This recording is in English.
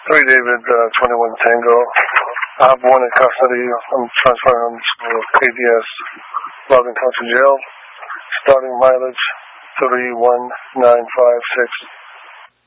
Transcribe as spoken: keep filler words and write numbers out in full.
three David, uh, twenty-one Tango. I have one in custody. I'm transferring him to A D S Logan County Jail. Starting mileage three one nine five six.